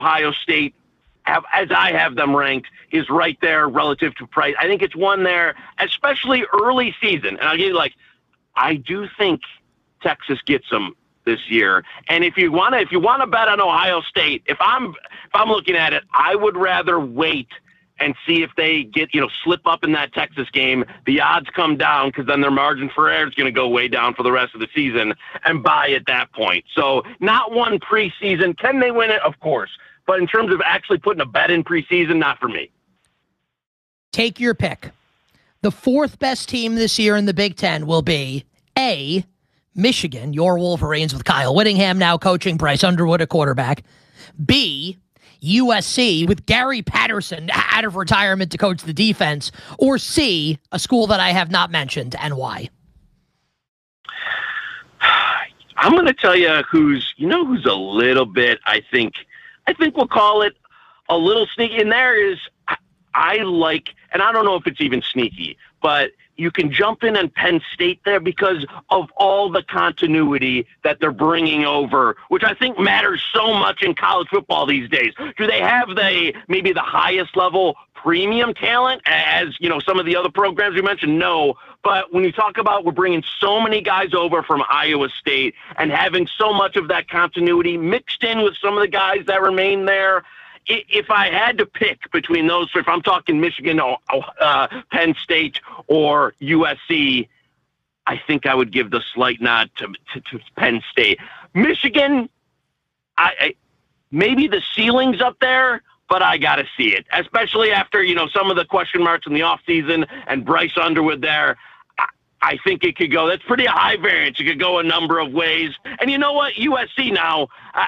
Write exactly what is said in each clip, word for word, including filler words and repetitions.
Ohio State, have, as I have them ranked, is right there relative to price. I think it's one there, especially early season. And I'll give you, like, I do think Texas gets them this year. And if you want to, if you want to bet on Ohio State, if I'm, if I'm looking at it, I would rather wait and see if they get, you know, slip up in that Texas game. The odds come down because then their margin for error is going to go way down for the rest of the season, and buy at that point. So not one preseason. Can they win it? Of course. But in terms of actually putting a bet in preseason, not for me. Take your pick. The fourth best team this year in the Big Ten will be A, Michigan, your Wolverines with Kyle Whittingham now coaching, Bryce Underwood at quarterback. B, U S C with Gary Patterson out of retirement to coach the defense. Or C, a school that I have not mentioned, and why? I'm going to tell you who's, you know, who's a little bit, I think, I think we'll call it a little sneaky. And there is, I, I like, and I don't know if it's even sneaky, but you can jump in on Penn State there because of all the continuity that they're bringing over, which I think matters so much in college football these days. Do they have the maybe the highest level premium talent as, you know, some of the other programs you mentioned? No. But when you talk about we're bringing so many guys over from Iowa State and having so much of that continuity mixed in with some of the guys that remain there, if I had to pick between those, if I'm talking Michigan, or uh, Penn State, or U S C, I think I would give the slight nod to, to, to Penn State. Michigan, I, I maybe the ceiling's up there, but I got to see it, especially after, you know, some of the question marks in the offseason and Bryce Underwood there. I, I think it could go. That's pretty high variance. It could go a number of ways. And you know what? U S C now, I,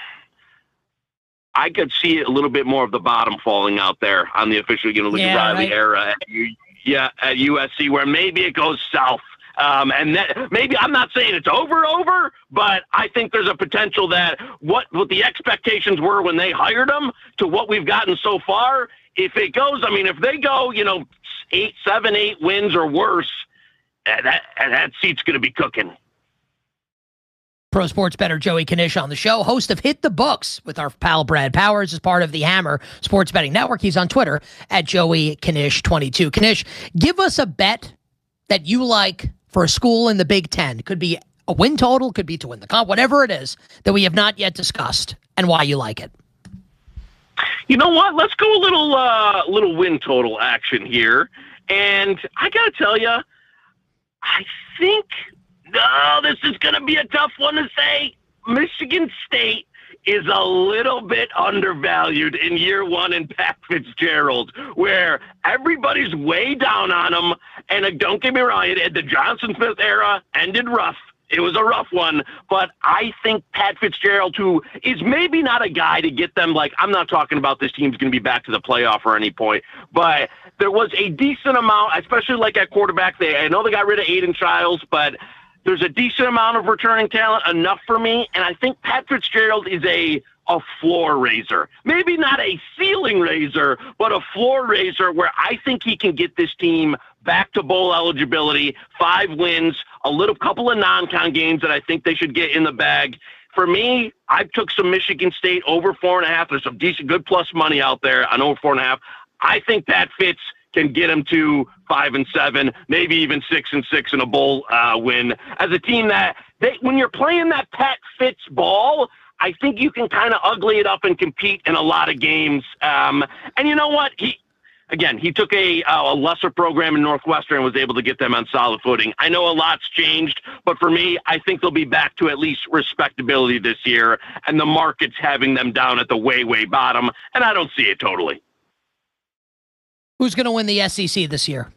I could see a little bit more of the bottom falling out there on the official, you know, Lincoln yeah, Riley right. era. At, yeah, at U S C, where maybe it goes south. Um, and that, maybe I'm not saying it's over, over, but I think there's a potential that what, what the expectations were when they hired them to what we've gotten so far, if it goes, I mean, if they go, you know, eight, seven, eight wins or worse, that, that seat's going to be cooking. Pro Sports Bettor Joey Knish on the show, host of Hit the Books with our pal Brad Powers as part of the Hammer Sports Betting Network. He's on Twitter at Joey Knish twenty-two. Knish, give us a bet that you like for a school in the Big Ten. Could be a win total, could be to win the comp, whatever it is that we have not yet discussed, and why you like it. You know what? Let's go a little uh, little win total action here. And I got to tell you, I think... No, this is going to be a tough one to say. Michigan State is a little bit undervalued in year one in Pat Fitzgerald, where everybody's way down on him. And uh, don't get me wrong, it, the Johnson Smith era ended rough. It was a rough one, but I think Pat Fitzgerald, who is maybe not a guy to get them, like, I'm not talking about this team's going to be back to the playoff or any point, but there was a decent amount, especially like at quarterback. They, I know they got rid of Aiden Childs, but there's a decent amount of returning talent, enough for me, and I think Pat Fitzgerald is a a floor raiser. Maybe not a ceiling raiser, but a floor raiser where I think he can get this team back to bowl eligibility, five wins, a little couple of non-con games that I think they should get in the bag. For me, I took some Michigan State over four and a half. There's some decent, good plus money out there on over four and a half. I think Pat Fitz can get them to five and seven, maybe even six and six in a bowl uh, win. As a team that, they, when you're playing that Pat Fitz ball, I think you can kind of ugly it up and compete in a lot of games. Um, and you know what? He, again, he took a, a lesser program in Northwestern and was able to get them on solid footing. I know a lot's changed, but for me, I think they'll be back to at least respectability this year, and the market's having them down at the way, way bottom, and I don't see it totally. Who's going to win the S E C this year?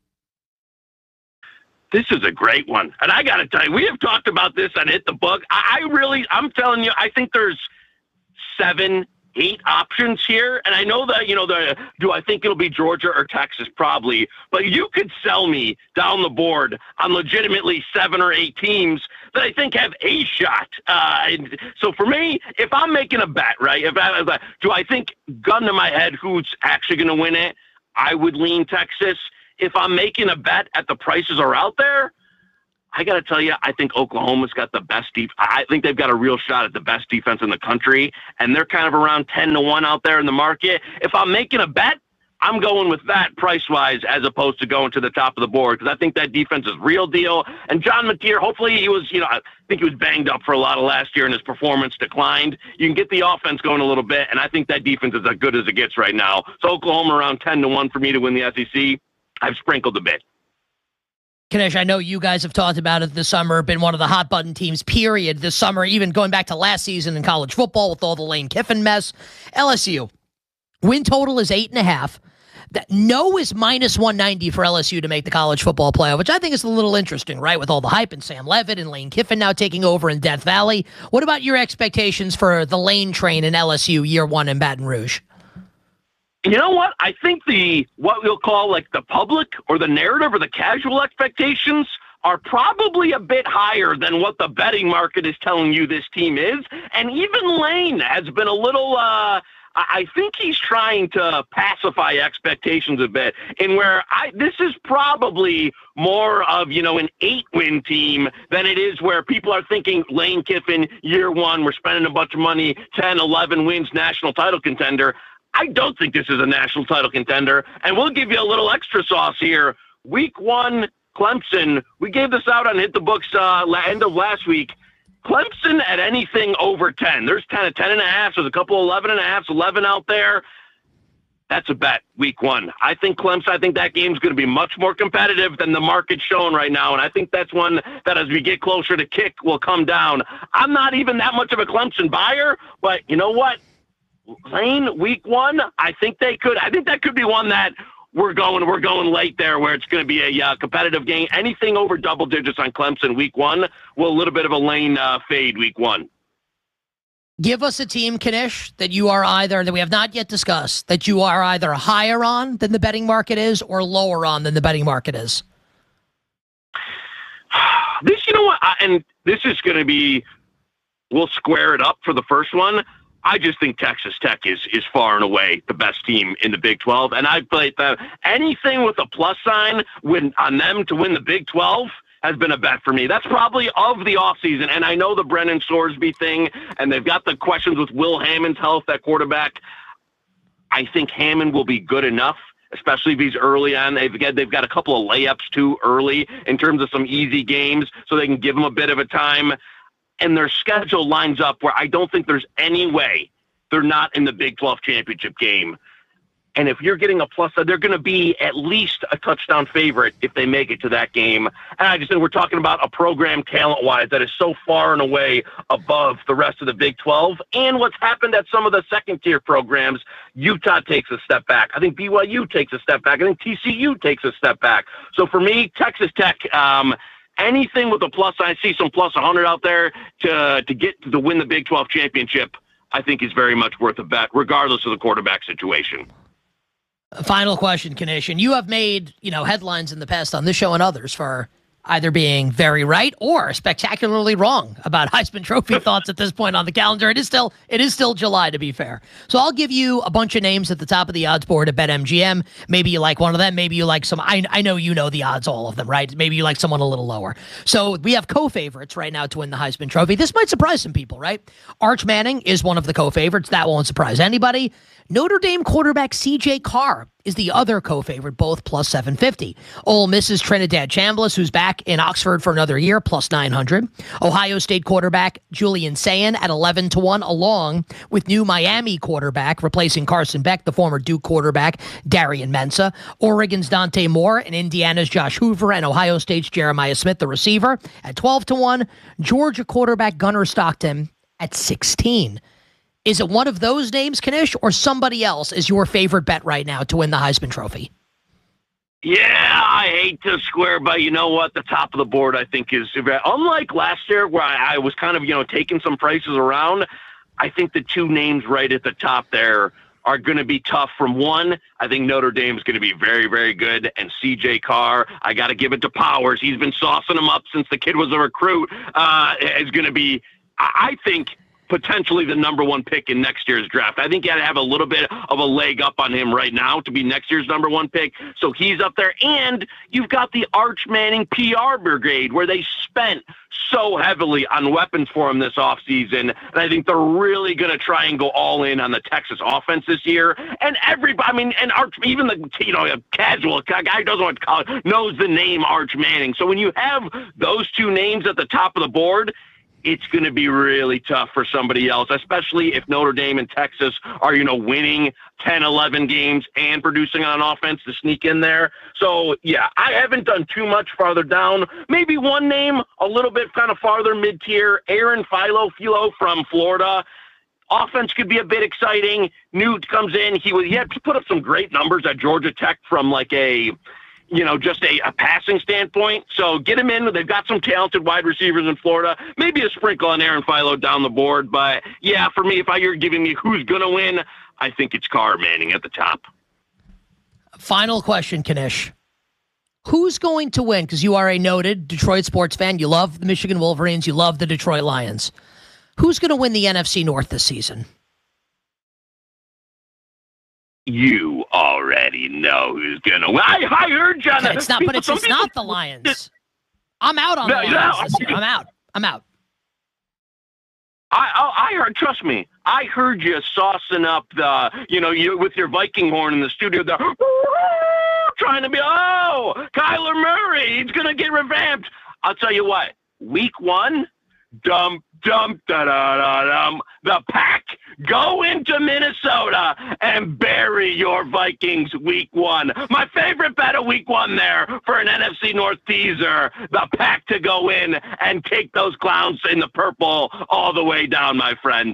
This is a great one. And I got to tell you, we have talked about this on Hit the Book. I, I really, I'm telling you, I think there's seven, eight options here. And I know that, you know, the, do I think it'll be Georgia or Texas? Probably. But you could sell me down the board on legitimately seven or eight teams that I think have a shot. Uh, and so for me, if I'm making a bet, right, if I, if I do I think, gun to my head, who's actually going to win it? I would lean Texas. If I'm making a bet at the prices are out there, I got to tell you, I think Oklahoma's got the best defense. I think they've got a real shot at the best defense in the country, and they're kind of around ten to one out there in the market. If I'm making a bet, I'm going with that price-wise as opposed to going to the top of the board because I think that defense is real deal. And John Mateer, hopefully he was, you know, I think he was banged up for a lot of last year and his performance declined. You can get the offense going a little bit, and I think that defense is as good as it gets right now. So Oklahoma around ten to one for me to win the S E C. I've sprinkled a bit. Kanish, I know you guys have talked about it this summer, been one of the hot button teams, period, this summer, even going back to last season in college football with all the Lane Kiffin mess. L S U, win total is eight and a half. That no is minus one ninety for L S U to make the college football playoff, which I think is a little interesting, right? With all the hype and Sam Levitt and Lane Kiffin now taking over in Death Valley. What about your expectations for the Lane train in L S U year one in Baton Rouge? You know what? I think the, what we'll call like the public or the narrative or the casual expectations are probably a bit higher than what the betting market is telling you this team is. And even Lane has been a little, uh, I think he's trying to pacify expectations a bit in where I, this is probably more of, you know, an eight win team than it is where people are thinking Lane Kiffin year one, we're spending a bunch of money, ten, eleven wins, national title contender. I don't think this is a national title contender. And we'll give you a little extra sauce here. Week one, Clemson, we gave this out on Hit the Books uh, end of last week. Clemson at anything over ten. There's kind of ten and a half. There's a couple of eleven and a half, eleven out there. That's a bet week one. I think Clemson, I think that game's going to be much more competitive than the market's showing right now. And I think that's one that as we get closer to kick will come down. I'm not even that much of a Clemson buyer, but you know what? Lane, week one, I think they could. I think that could be one that we're going we're going late there where it's going to be a uh, competitive game. Anything over double digits on Clemson week one, well, a little bit of a Lane uh, fade week one. Give us a team, Kanish, that you are either, that we have not yet discussed, that you are either higher on than the betting market is or lower on than the betting market is. This, you know what, I, and this is going to be, we'll square it up for the first one. I just think Texas Tech is is far and away the best team in the Big twelve, and I played that anything with a plus sign when on them to win the Big twelve has been a bet for me. That's probably of the offseason, and I know the Brennan Sorsby thing, and they've got the questions with Will Hammond's health at quarterback. I think Hammond will be good enough, especially if he's early on. They've got, they've got a couple of layups too early in terms of some easy games, so they can give him a bit of a time. And their schedule lines up where I don't think there's any way they're not in the Big twelve championship game. And if you're getting a plus, they're going to be at least a touchdown favorite if they make it to that game. And I just said we're talking about a program talent-wise that is so far and away above the rest of the Big twelve. And what's happened at some of the second-tier programs, Utah takes a step back. I think B Y U takes a step back. I think T C U takes a step back. So for me, Texas Tech, um, anything with a plus, I see some plus one hundred out there to to get to win the Big twelve championship, I think is very much worth a bet, regardless of the quarterback situation. Final question, Kanish. And you have made, you know, headlines in the past on this show and others for either being very right or spectacularly wrong about Heisman Trophy thoughts at this point on the calendar. It is still it is still July, to be fair. So I'll give you a bunch of names at the top of the odds board at BetMGM. Maybe you like one of them. Maybe you like some. I, I know you know the odds, all of them, right? Maybe you like someone a little lower. So we have co-favorites right now to win the Heisman Trophy. This might surprise some people, right? Arch Manning is one of the co-favorites. That won't surprise anybody. Notre Dame quarterback C J Carr is the other co-favorite, both plus seven fifty. Ole Miss's Trinidad Chambliss, who's back in Oxford for another year, plus nine hundred. Ohio State quarterback Julian Sayin at eleven to one, along with new Miami quarterback, replacing Carson Beck, the former Duke quarterback, Darian Mensah. Oregon's Dante Moore and Indiana's Josh Hoover and Ohio State's Jeremiah Smith, the receiver, at twelve to one. Georgia quarterback Gunnar Stockton at sixteen. Is it one of those names, Kanish, or somebody else is your favorite bet right now to win the Heisman Trophy? Yeah, I hate to square, but you know what? The top of the board, I think, is unlike last year where I, I was kind of, you know, taking some prices around. I think the two names right at the top there are going to be tough. From one, I think Notre Dame is going to be very, very good. And C J Carr, I got to give it to Powers. He's been saucing them up since the kid was a recruit. Uh, is going to be, I think, potentially the number one pick in next year's draft. I think you got to have a little bit of a leg up on him right now to be next year's number one pick. So he's up there. And you've got the Arch Manning P R brigade where they spent so heavily on weapons for him this offseason. And I think they're really going to try and go all in on the Texas offense this year. And everybody, I mean, and Arch, even the, you know, a casual guy who doesn't want to call it, knows the name Arch Manning. So when you have those two names at the top of the board, it's going to be really tough for somebody else, especially if Notre Dame and Texas are, you know, winning ten, eleven games and producing on offense to sneak in there. So, yeah, I haven't done too much farther down. Maybe one name a little bit kind of farther mid-tier, Aaron Philo Philo from Florida. Offense could be a bit exciting. Newt comes in. He was, he had to put up some great numbers at Georgia Tech from like a – you know, just a, a passing standpoint. So get him in. They've got some talented wide receivers in Florida. Maybe a sprinkle on Aaron Philo down the board. But, yeah, for me, if I, you're giving me who's going to win, I think it's Carr Manning at the top. Final question, Kanish. Who's going to win? Because you are a noted Detroit sports fan. You love the Michigan Wolverines. You love the Detroit Lions. Who's going to win the N F C North this season? You already know who's gonna win. I, I heard John. Okay, it's not, but it's, it's people, not the Lions. I'm out on no, the Lions no, this year. I'm out. I'm out. I, I I heard. Trust me. I heard you saucing up the, you know, you with your Viking horn in the studio. The trying to be, oh, Kyler Murray. He's gonna get revamped. I'll tell you what. Week one, dump, dump, da da da dum. The Pack go into Minnesota and bury your Vikings week one. My favorite bet of week one there for an N F C North teaser. The Pack to go in and take those clowns in the purple all the way down, my friend.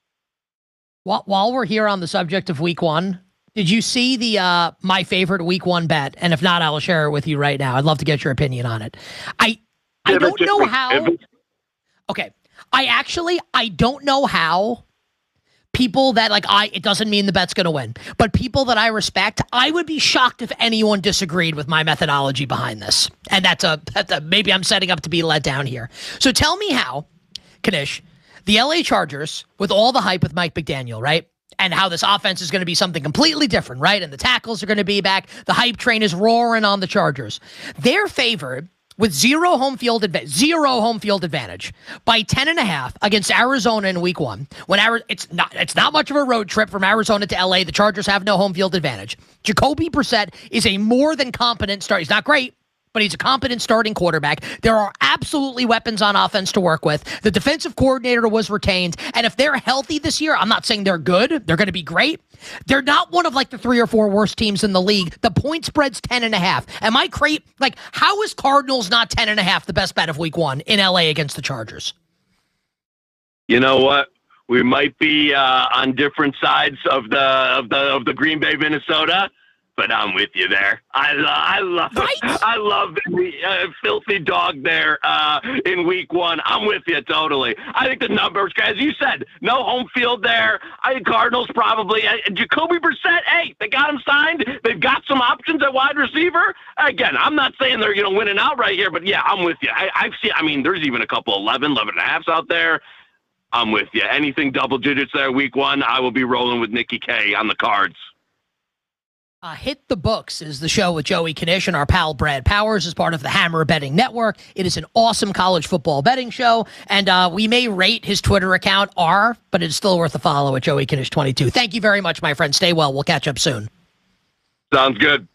While we're here on the subject of week one, did you see the uh, my favorite week one bet? And if not, I'll share it with you right now. I'd love to get your opinion on it. I I yeah, don't know how. Okay. I actually, I don't know how people that like I, it doesn't mean the bet's going to win, but people that I respect, I would be shocked if anyone disagreed with my methodology behind this. And that's a, that's a, maybe I'm setting up to be let down here. So tell me how, Kanish, the L A Chargers, with all the hype with Mike McDaniel, right? And how this offense is going to be something completely different, right? And the tackles are going to be back. The hype train is roaring on the Chargers. They're favored with zero home field advantage, zero home field advantage by ten and a half against Arizona in week one. When Ari- it's not, it's not much of a road trip from Arizona to L A. The Chargers have no home field advantage. Jacoby Brissett is a more than competent start. He's not great, but he's a competent starting quarterback. There are absolutely weapons on offense to work with. The defensive coordinator was retained. And if they're healthy this year, I'm not saying they're good. They're going to be great. They're not one of like the three or four worst teams in the league. The point spread's ten and a half. Am I crazy? Like, how is Cardinals not ten and a half the best bet of week one in L A against the Chargers? You know what? We might be uh, on different sides of the of the of the Green Bay, Minnesota. But I'm with you there. I, lo- I love right? I love the uh, filthy dog there uh, in week one. I'm with you totally. I think the numbers, as you said, no home field there. I think Cardinals probably. Uh, Jacoby Brissett, hey, they got him signed. They've got some options at wide receiver. Again, I'm not saying they're you know winning out right here, but yeah, I'm with you. I, I've seen. I mean, there's even a couple eleven, eleven and a halves out there. I'm with you. Anything double digits there week one, I will be rolling with Nikki K on the cards. Uh, Hit the Books is the show with Joey Kanish and our pal Brad Powers as part of the Hammer Betting Network. It is an awesome college football betting show, and uh, we may rate his Twitter account R, but it's still worth a follow at Joey Kanish twenty-two. Thank you very much, my friend. Stay well. We'll catch up soon. Sounds good.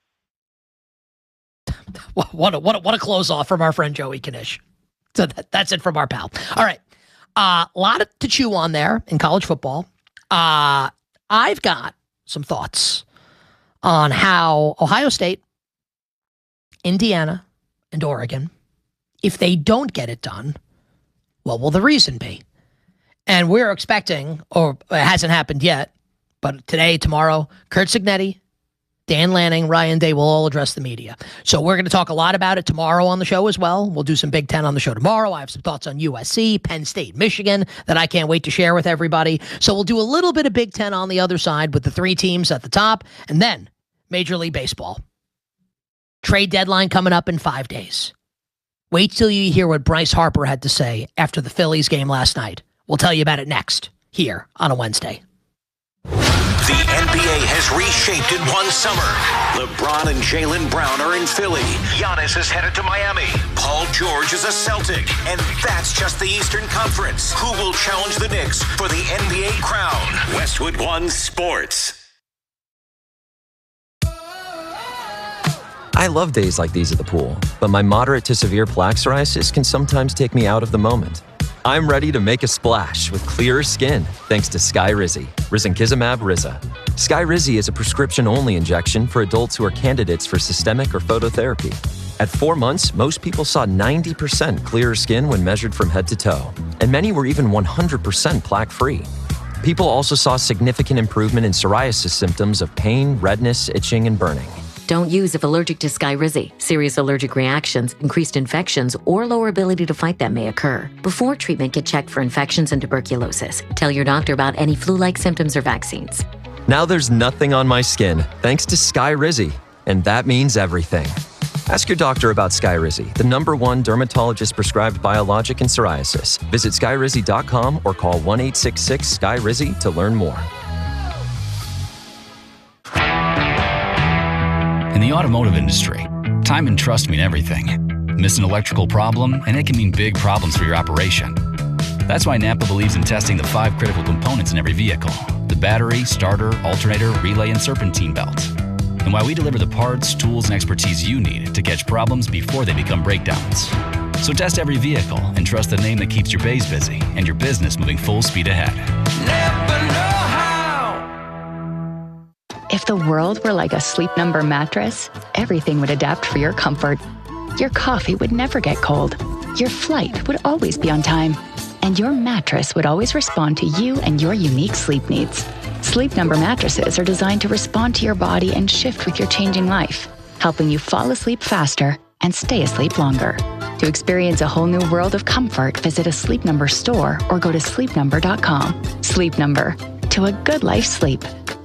what, a, what, a, what a close off from our friend Joey Kanish. So that, that's it from our pal. All right. A uh, lot to chew on there in college football. Uh, I've got some thoughts on how Ohio State, Indiana, and Oregon, if they don't get it done, what will the reason be? And we're expecting, or it hasn't happened yet, but today, tomorrow, Curt Cignetti, Dan Lanning, Ryan Day will all address the media. So we're going to talk a lot about it tomorrow on the show as well. We'll do some Big Ten on the show tomorrow. I have some thoughts on U S C, Penn State, Michigan that I can't wait to share with everybody. So we'll do a little bit of Big Ten on the other side with the three teams at the top, and then Major League Baseball. Trade deadline coming up in five days. Wait till you hear what Bryce Harper had to say after the Phillies game last night. We'll tell you about it next here on a Wednesday. The N B A has reshaped in one summer. LeBron and Jaylen Brown are in Philly. Giannis is headed to Miami. Paul George is a Celtic. And that's just the Eastern Conference. Who will challenge the Knicks for the N B A crown? Westwood One Sports. I love days like these at the pool, but my moderate to severe plaque psoriasis can sometimes take me out of the moment. I'm ready to make a splash with clearer skin thanks to Skyrizi, risankizumab Riza. Skyrizi is a prescription-only injection for adults who are candidates for systemic or phototherapy. At four months, most people saw ninety percent clearer skin when measured from head to toe, and many were even one hundred percent plaque-free. People also saw significant improvement in psoriasis symptoms of pain, redness, itching, and burning. Don't use if allergic to Skyrizi. Serious allergic reactions, increased infections, or lower ability to fight them may occur. Before treatment, get checked for infections and tuberculosis. Tell your doctor about any flu-like symptoms or vaccines. Now there's nothing on my skin thanks to Skyrizi, and that means everything. Ask your doctor about Skyrizi, the number one dermatologist-prescribed biologic in psoriasis. Visit skyrizi dot com or call one eight six six S K Y R I Z I to learn more. In the automotive industry, time and trust mean everything. Miss an electrical problem, and it can mean big problems for your operation. That's why Napa believes in testing the five critical components in every vehicle: the battery, starter, alternator, relay, and serpentine belt. And why we deliver the parts, tools, and expertise you need to catch problems before they become breakdowns. So test every vehicle and trust the name that keeps your bays busy and your business moving full speed ahead. Napa know-how. If the world were like a Sleep Number mattress, everything would adapt for your comfort. Your coffee would never get cold. Your flight would always be on time. And your mattress would always respond to you and your unique sleep needs. Sleep Number mattresses are designed to respond to your body and shift with your changing life, helping you fall asleep faster and stay asleep longer. To experience a whole new world of comfort, visit a Sleep Number store or go to sleep number dot com. Sleep Number. To a good life sleep.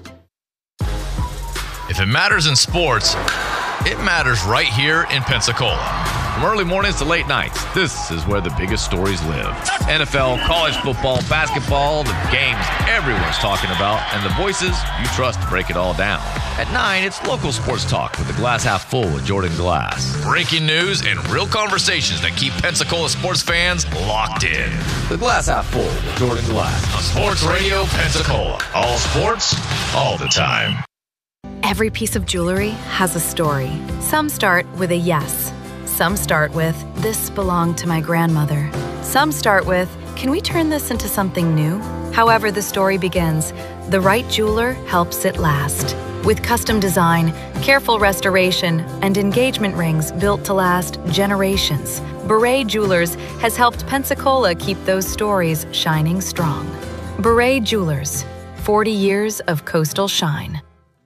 If it matters in sports, it matters right here in Pensacola. From early mornings to late nights, this is where the biggest stories live. N F L, college football, basketball, the games everyone's talking about, and the voices you trust to break it all down. At nine, it's local sports talk with the Glass Half Full with Jordan Glass. Breaking news and real conversations that keep Pensacola sports fans locked in. The Glass Half Full with Jordan Glass on Sports Radio Pensacola. All sports, all the time. Every piece of jewelry has a story. Some start with a yes. Some start with, this belonged to my grandmother. Some start with, can we turn this into something new? However the story begins, the right jeweler helps it last. With custom design, careful restoration, and engagement rings built to last generations, Beret Jewelers has helped Pensacola keep those stories shining strong. Beret Jewelers, forty years of coastal shine.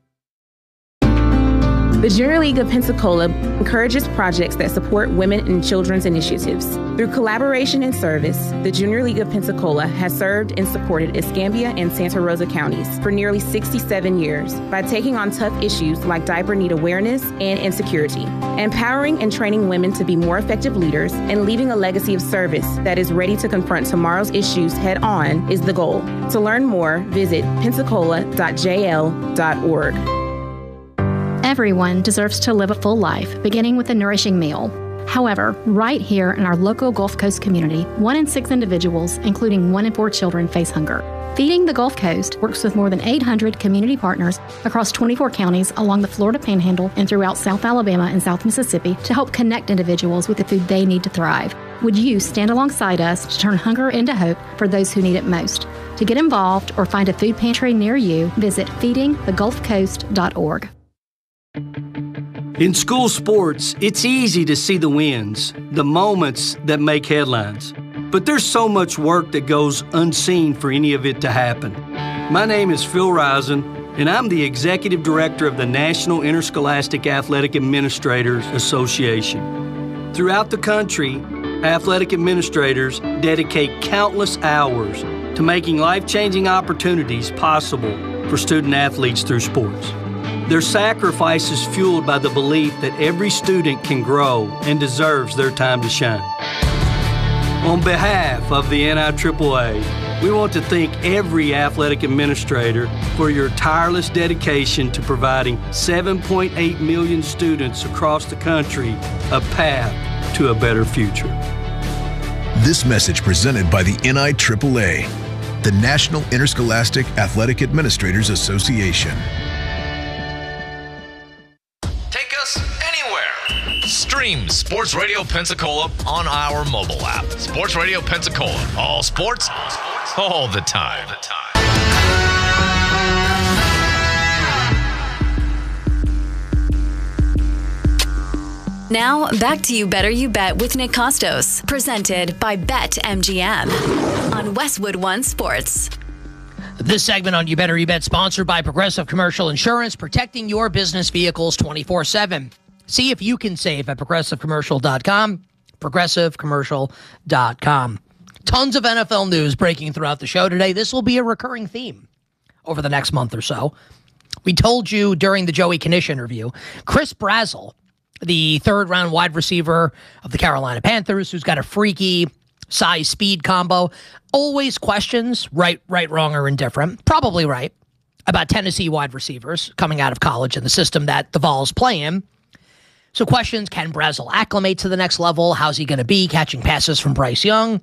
The Junior League of Pensacola encourages projects that support women and children's initiatives. Through collaboration and service, the Junior League of Pensacola has served and supported Escambia and Santa Rosa counties for nearly sixty-seven years by taking on tough issues like diaper need awareness and insecurity, empowering and training women to be more effective leaders, and leaving a legacy of service that is ready to confront tomorrow's issues head-on is the goal. To learn more, visit pensacola dot j l dot org. Everyone deserves to live a full life, beginning with a nourishing meal. However, right here in our local Gulf Coast community, one in six individuals, including one in four children, face hunger. Feeding the Gulf Coast works with more than eight hundred community partners across twenty-four counties along the Florida Panhandle and throughout South Alabama and South Mississippi to help connect individuals with the food they need to thrive. Would you stand alongside us to turn hunger into hope for those who need it most? To get involved or find a food pantry near you, visit feeding the gulf coast dot org. In school sports, it's easy to see the wins, the moments that make headlines. But there's so much work that goes unseen for any of it to happen. My name is Phil Risen, and I'm the Executive Director of the National Interscholastic Athletic Administrators Association. Throughout the country, athletic administrators dedicate countless hours to making life-changing opportunities possible for student athletes through sports. Their sacrifice is fueled by the belief that every student can grow and deserves their time to shine. On behalf of the N I A A A, We want to thank every athletic administrator for your tireless dedication to providing seven point eight million students across the country a path to a better future. This message presented by the N I triple A, the National Interscholastic Athletic Administrators Association. Take us anywhere. Stream Sports Radio Pensacola on our mobile app. Sports Radio Pensacola. All sports, all the time. All the time. Now, back to You Better You Bet with Nick Costos, presented by BetMGM on Westwood One Sports. This segment on You Better You Bet, sponsored by Progressive Commercial Insurance, protecting your business vehicles twenty-four seven. See if you can save at progressive commercial dot com, progressive commercial dot com. Tons of N F L news breaking throughout the show today. This will be a recurring theme over the next month or so. We told you during the Joey Knish interview, Chris Brazzell, the third-round wide receiver of the Carolina Panthers, who's got a freaky size-speed combo, always questions, right, right, wrong, or indifferent, probably right, about Tennessee wide receivers coming out of college and the system that the Vols play in. So questions, can Brazzell acclimate to the next level? How's he going to be catching passes from Bryce Young?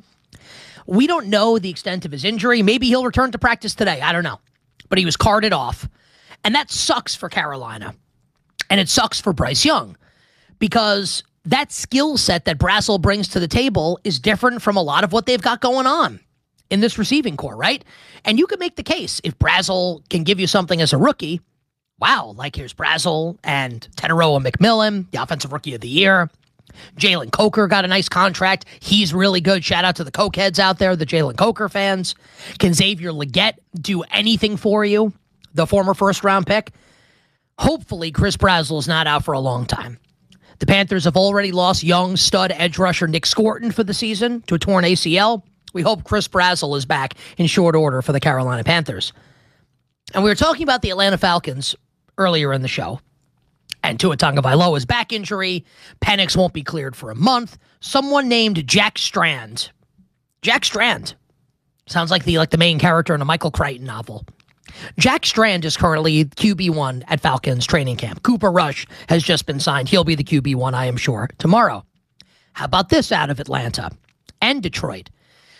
We don't know the extent of his injury. Maybe he'll return to practice today. I don't know. But he was carted off. And that sucks for Carolina. And it sucks for Bryce Young. Because that skill set that Brazzell brings to the table is different from a lot of what they've got going on in this receiving core, right? And you could make the case, if Brazzell can give you something as a rookie, wow, like here's Brazzell and Teteroa McMillan, the Offensive Rookie of the Year. Jalen Coker got a nice contract. He's really good. Shout out to the Coke heads out there, the Jalen Coker fans. Can Xavier Legette do anything for you? The former first-round pick? Hopefully, Chris Brazzell is not out for a long time. The Panthers have already lost young stud edge rusher Nick Scorton for the season to a torn A C L. We hope Chris Brazzell is back in short order for the Carolina Panthers. And we were talking about the Atlanta Falcons earlier in the show. And Tua Tagovailoa's back injury. Penix won't be cleared for a month. Someone named Jack Strand. Jack Strand. Sounds like the like the main character in a Michael Crichton novel. Jack Strand is currently Q B one at Falcons training camp. Cooper Rush has just been signed. He'll be the Q B one, I am sure, tomorrow. How about this out of Atlanta and Detroit?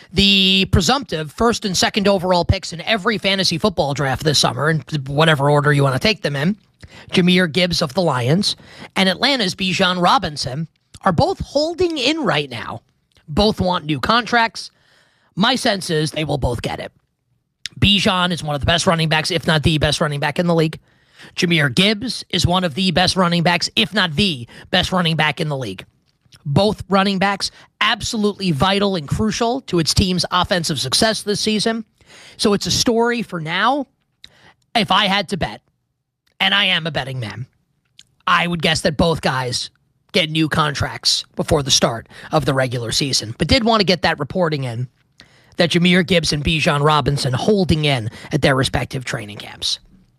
The presumptive first and second overall picks in every fantasy football draft this summer, in whatever order you want to take them in, Jahmyr Gibbs of the Lions and Atlanta's Bijan Robinson, are both holding in right now. Both want new contracts. My sense is they will both get it. Bijan is one of the best running backs, if not the best running back in the league. Jahmyr Gibbs is one of the best running backs, if not the best running back in the league. Both running backs absolutely vital and crucial to its team's offensive success this season. So it's a story for now. If I had to bet, and I am a betting man, I would guess that both guys get new contracts before the start of the regular season. But did want to get that reporting in that Jahmyr Gibbs and Bijan Robinson holding in at their respective training camps.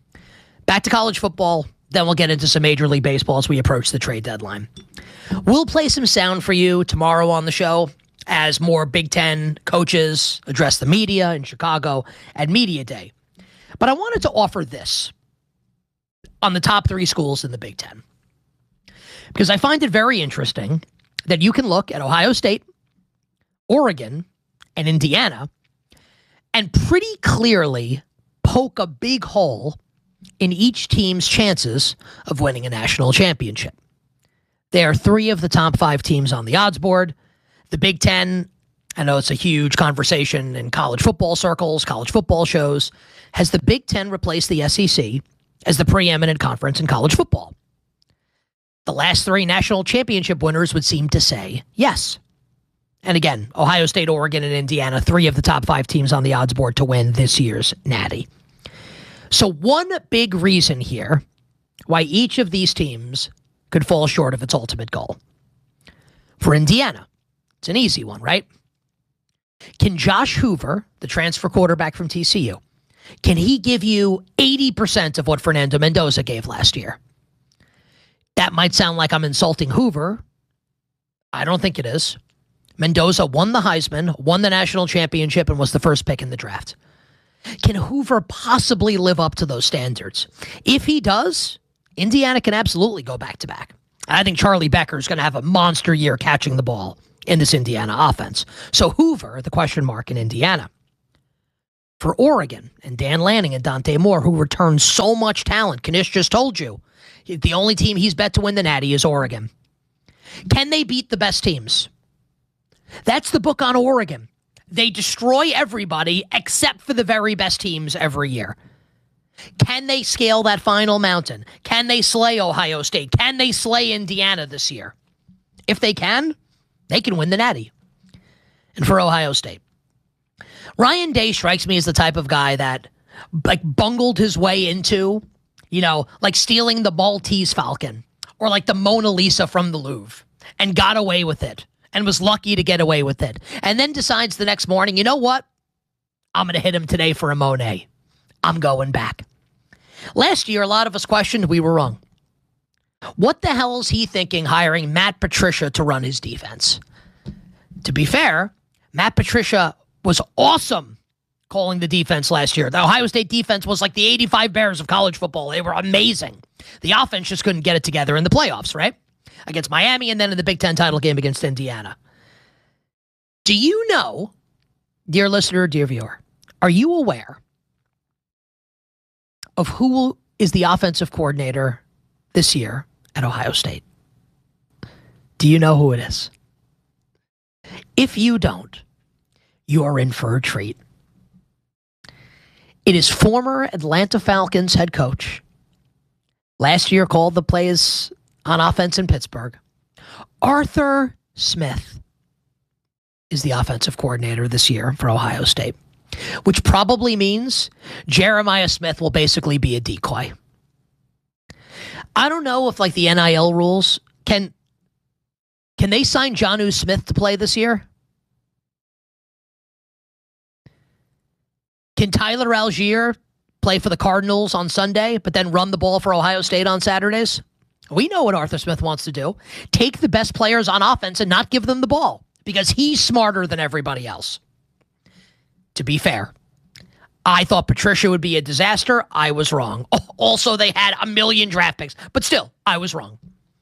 Back to college football, then we'll get into some Major League Baseball as we approach the trade deadline. We'll play some sound for you tomorrow on the show as more Big Ten coaches address the media in Chicago at Media Day. But I wanted to offer this on the top three schools in the Big Ten, because I find it very interesting that you can look at Ohio State, Oregon, and Indiana and pretty clearly poke a big hole in each team's chances of winning a national championship. They are three of the top five teams on the odds board. The Big Ten, I know it's a huge conversation in college football circles, college football shows. Has the Big Ten replaced the S E C as the preeminent conference in college football? The last three national championship winners would seem to say yes. And again, Ohio State, Oregon, and Indiana, three of the top five teams on the odds board to win this year's Natty. So one big reason here why each of these teams could fall short of its ultimate goal. For Indiana, it's an easy one, right? Can Josh Hoover, the transfer quarterback from T C U, can he give you eighty percent of what Fernando Mendoza gave last year? That might sound like I'm insulting Hoover. I don't think it is. Mendoza won the Heisman, won the national championship, and was the first pick in the draft. Can Hoover possibly live up to those standards? If he does, Indiana can absolutely go back-to-back. I think Charlie Becker is going to have a monster year catching the ball in this Indiana offense. So Hoover, the question mark in Indiana. For Oregon and Dan Lanning and Dante Moore, who returned so much talent, Knish just told you, the only team he's bet to win the Natty is Oregon. Can they beat the best teams? That's the book on Oregon. They destroy everybody except for the very best teams every year. Can they scale that final mountain? Can they slay Ohio State? Can they slay Indiana this year? If they can, they can win the Natty. And for Ohio State, Ryan Day strikes me as the type of guy that like bungled his way into, you know, like stealing the Maltese Falcon or like the Mona Lisa from the Louvre and got away with it. And was lucky to get away with it. And then decides the next morning, you know what? I'm going to hit him today for a Monet. I'm going back. Last year, a lot of us questioned we were wrong. What the hell is he thinking hiring Matt Patricia to run his defense? To be fair, Matt Patricia was awesome calling the defense last year. The Ohio State defense was like the eighty-five Bears of college football. They were amazing. The offense just couldn't get it together in the playoffs, right? Against Miami and then in the Big Ten title game against Indiana. Do you know, dear listener, dear viewer, are you aware of who is the offensive coordinator this year at Ohio State? Do you know who it is? If you don't, you are in for a treat. It is former Atlanta Falcons head coach. Last year called the plays on offense in Pittsburgh. Arthur Smith is the offensive coordinator this year for Ohio State, which probably means Jeremiah Smith will basically be a decoy. I don't know if like the N I L rules, can, can they sign Jonnu Smith to play this year? Can Tyler Algier play for the Cardinals on Sunday, but then run the ball for Ohio State on Saturdays? We know what Arthur Smith wants to do. Take the best players on offense and not give them the ball because he's smarter than everybody else. To be fair, I thought Patricia would be a disaster. I was wrong. Also, they had a million draft picks, but still, I was wrong.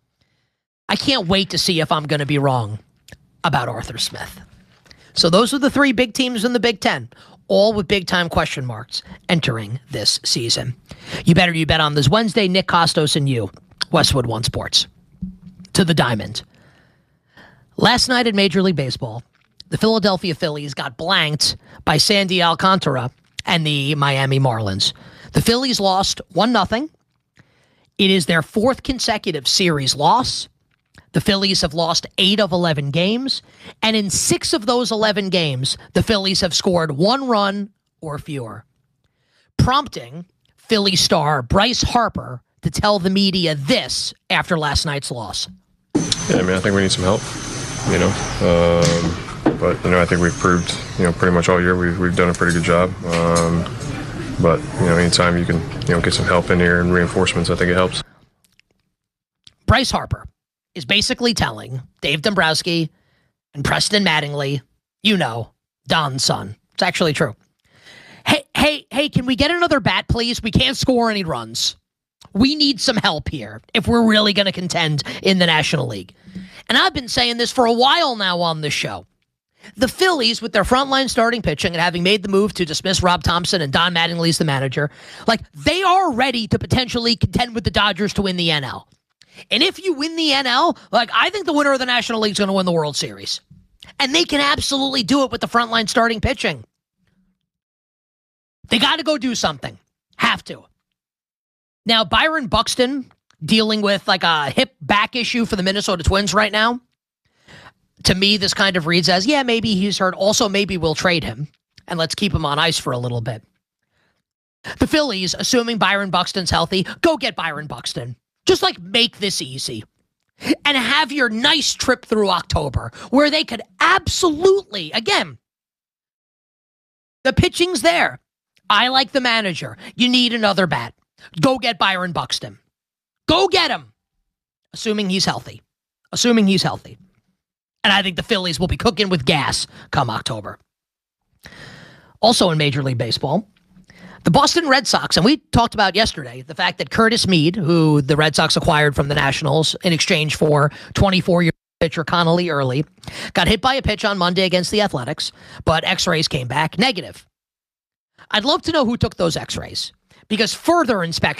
I can't wait to see if I'm going to be wrong about Arthur Smith. So those are the three big teams in the Big Ten, all with big-time question marks entering this season. You better you bet on this Wednesday, Nick Costos and you. Westwood One Sports. To the diamond. Last night in Major League Baseball, the Philadelphia Phillies got blanked by Sandy Alcantara and the Miami Marlins. The Phillies lost one nothing. It is their fourth consecutive series loss. The Phillies have lost eight of eleven games, and in six of those eleven games, the Phillies have scored one run or fewer, prompting Philly star Bryce Harper to tell the media this after last night's loss. Yeah, I mean, I think we need some help, you know. Um, but, you know, I think we've proved, you know, pretty much all year we've, we've done a pretty good job. Um, but, you know, anytime you can, you know, get some help in here and reinforcements, I think it helps. Bryce Harper is basically telling Dave Dombrowski and Preston Mattingly, you know, Don's son. It's actually true. Hey, hey, hey, can we get another bat, please? We can't score any runs. We need some help here if we're really going to contend in the National League. And I've been saying this for a while now on this show. The Phillies, with their frontline starting pitching and having made the move to dismiss Rob Thompson and Don Mattingly's the manager, like they are ready to potentially contend with the Dodgers to win the N L. And if you win the N L, like I think the winner of the National League is going to win the World Series. And they can absolutely do it with the frontline starting pitching. They got to go do something. Have to. Now, Byron Buxton dealing with like a hip back issue for the Minnesota Twins right now. To me, this kind of reads as, yeah, maybe he's hurt. Also, maybe we'll trade him and let's keep him on ice for a little bit. The Phillies, assuming Byron Buxton's healthy, go get Byron Buxton. Just like make this easy and have your nice trip through October where they could absolutely, again, the pitching's there. I like the manager. You need another bat. Go get Byron Buxton. Go get him. Assuming he's healthy. Assuming he's healthy. And And I think the Phillies will be cooking with gas come October. Also in Major League Baseball, the Boston Red Sox, and we talked about yesterday the fact that Curtis Mead, who the Red Sox acquired from the Nationals in exchange for twenty-four-year pitcher Connolly Early, got hit by a pitch on Monday against the Athletics, but x-rays came back negative. I'd love to know who took those x-rays, because further inspection